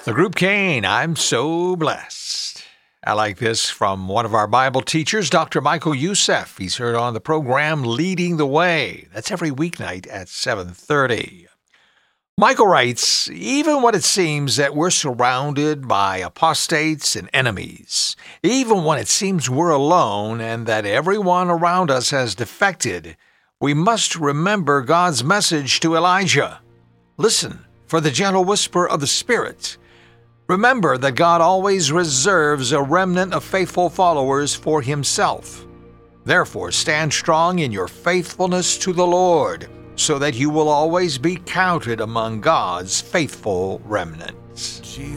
The group Cain, I'm so blessed. I like this from one of our Bible teachers, Dr. Michael Youssef. He's heard on the program Leading the Way. That's every weeknight at 7:30. Michael writes, even when it seems that we're surrounded by apostates and enemies, even when it seems we're alone and that everyone around us has defected, we must remember God's message to Elijah. Listen for the gentle whisper of the Spirit. Remember that God always reserves a remnant of faithful followers for Himself. Therefore, stand strong in your faithfulness to the Lord, so that you will always be counted among God's faithful remnant.